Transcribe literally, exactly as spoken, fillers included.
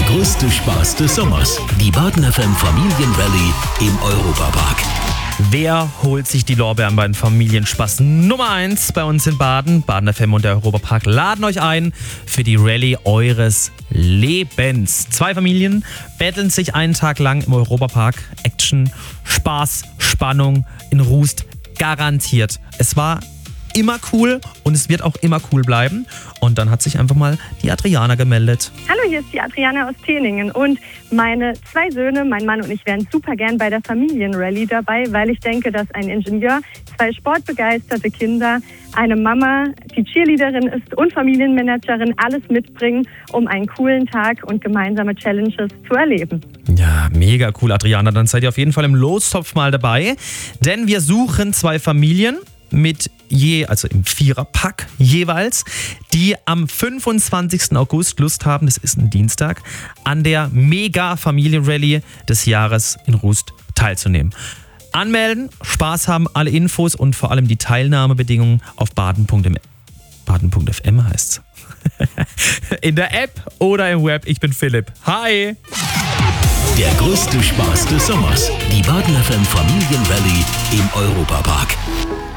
größte Spaß des Sommers. Die Baden F M Familienrallye im Europapark. Wer holt sich die Lorbeeren beim Familienspaß Nummer eins bei uns in Baden? Baden F M und der Europapark laden euch ein für die Rallye eures Lebens. Zwei Familien betteln sich einen Tag lang im Europapark. Action, Spaß, Spannung in Rust garantiert. Es war immer cool und es wird auch immer cool bleiben. Und dann hat sich einfach mal die Adriana gemeldet. Hallo, hier ist die Adriana aus Teningen und meine zwei Söhne, mein Mann und ich, wären super gern bei der Familienrallye dabei, weil ich denke, dass ein Ingenieur, zwei sportbegeisterte Kinder, eine Mama, die Cheerleaderin ist und Familienmanagerin, alles mitbringen, um einen coolen Tag und gemeinsame Challenges zu erleben. Ja, mega cool, Adriana. Dann seid ihr auf jeden Fall im Lostopf mal dabei, denn wir suchen zwei Familien mit je, also im Viererpack jeweils, die am fünfundzwanzigsten August Lust haben, das ist ein Dienstag, an der Mega-Familienrallye des Jahres in Rust teilzunehmen. Anmelden, Spaß haben, alle Infos und vor allem die Teilnahmebedingungen auf baden punkt f m heißt's. In der App oder im Web. Ich bin Philipp. Hi! Der größte Spaß des Sommers. Die Baden F M Familienrallye im Europapark.